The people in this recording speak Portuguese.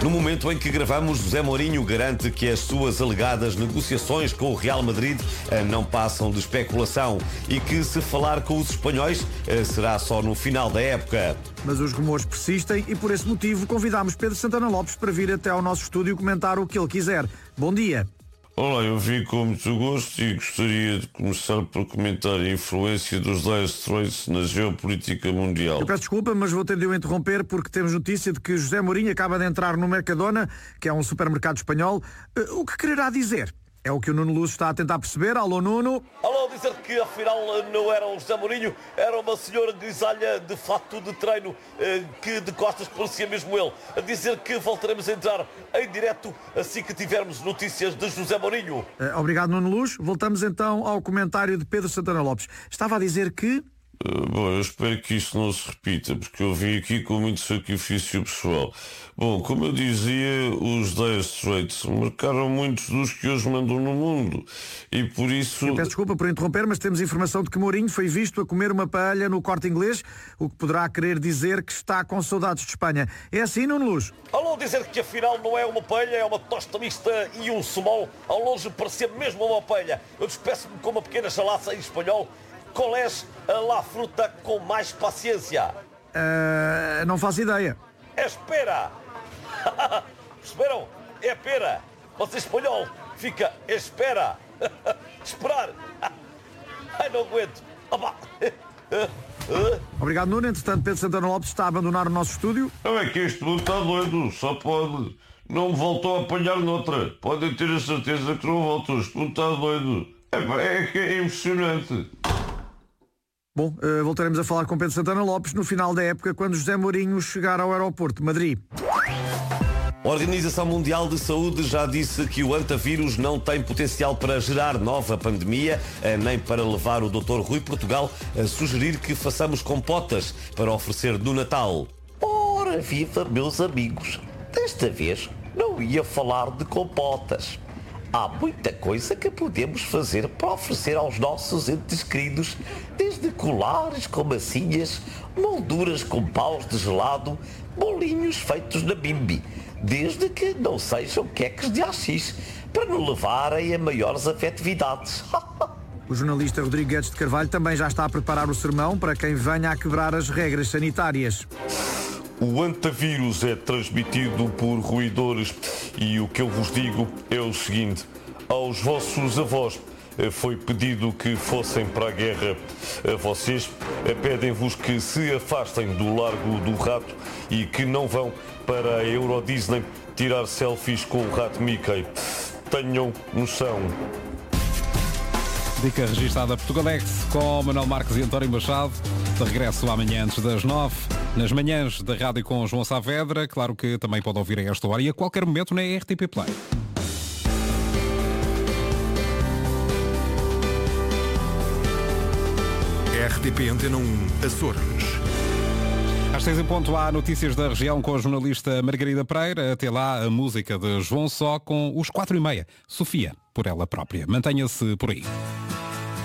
No momento em que gravamos, José Mourinho garante que as suas alegadas negociações com o Real Madrid não passam de especulação e que, se falar com os espanhóis, será só no final da época. Mas os rumores persistem e, por esse motivo, convidámos Pedro Santana Lopes para vir até ao nosso estúdio comentar o que ele quiser. Bom dia. Olá, eu vim com muito gosto e gostaria de começar por comentar a influência dos Dire Straits na geopolítica mundial. Eu peço desculpa, mas vou ter de o interromper porque temos notícia de que José Mourinho acaba de entrar no Mercadona, que é um supermercado espanhol. O que quererá dizer? É o que o Nuno Luz está a tentar perceber. Alô, Nuno. Alô, dizer que afinal não era o José Mourinho, era uma senhora grisalha de fato de treino, que de costas parecia mesmo ele. A dizer que voltaremos a entrar em direto assim que tivermos notícias de José Mourinho. Obrigado, Nuno Luz. Voltamos então ao comentário de Pedro Santana Lopes. Estava a dizer que... Bom, eu espero que isso não se repita, porque eu vim aqui com muito sacrifício pessoal. Bom, como eu dizia, os Dire Straits marcaram muitos dos que hoje mandam no mundo. E por isso... Eu peço desculpa por interromper, mas temos informação de que Mourinho foi visto a comer uma paella no Corte Inglês, o que poderá querer dizer que está com saudades de Espanha. É assim, Nuno Luz? Alô, dizer que afinal não é uma paella, é uma tosta mista e um sumol. Ao longe parecia mesmo uma paella. Eu despeço-me com uma pequena chalaça em espanhol. Qual é a fruta com mais paciência? Não faço ideia. Espera! Perceberam? É pera. Mas em espanhol fica espera. Esperar. Ai, não aguento. Opa. Obrigado, Nuno. Entretanto, Pedro Santana Lopes está a abandonar o nosso estúdio. Não é que este mundo está doido, só pode. Não me voltou a apanhar noutra. Podem ter a certeza que não voltou. Este mundo está doido. É que é emocionante. Bom, voltaremos a falar com Pedro Santana Lopes no final da época, quando José Mourinho chegar ao aeroporto de Madrid. A Organização Mundial de Saúde já disse que o antavírus não tem potencial para gerar nova pandemia, nem para levar o Dr. Rui Portugal a sugerir que façamos compotas para oferecer no Natal. Ora viva, meus amigos, desta vez não ia falar de compotas. Há muita coisa que podemos fazer para oferecer aos nossos entes queridos, desde colares com massinhas, molduras com paus de gelado, bolinhos feitos na bimbi, desde que não sejam queques de AX, para nos levarem a maiores afetividades. O jornalista Rodrigo Guedes de Carvalho também já está a preparar o sermão para quem venha a quebrar as regras sanitárias. O antavírus é transmitido por roedores e o que eu vos digo é o seguinte: aos vossos avós foi pedido que fossem para a guerra. A vocês pedem-vos que se afastem do Largo do Rato e que não vão para a Euro Disney tirar selfies com o rato Mickey. Tenham noção. Dica registada Portugalex com Manuel Marques e António Machado. De regresso amanhã antes das 9, nas manhãs da rádio com João Saavedra. Claro que também pode ouvir a esta hora e a qualquer momento na RTP Play. RTP Antena 1 Açores. Às 6 em ponto há notícias da região com a jornalista Margarida Pereira. Até lá a música de João Só com os 4:30. Sofia, por ela própria. Mantenha-se por aí.